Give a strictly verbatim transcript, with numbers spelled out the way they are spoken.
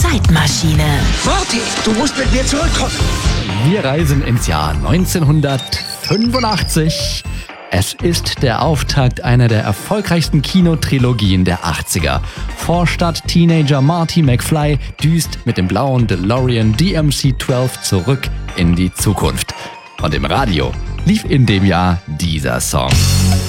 Zeitmaschine. Marty, du musst mit mir zurückkommen. Wir reisen ins Jahr neunzehnhundertfünfundachtzig. Es ist der Auftakt einer der erfolgreichsten Kinotrilogien der achtziger. Vorstadt-Teenager Marty McFly düst mit dem blauen DeLorean D M C zwölf zurück in die Zukunft. Und im Radio lief in dem Jahr dieser Song.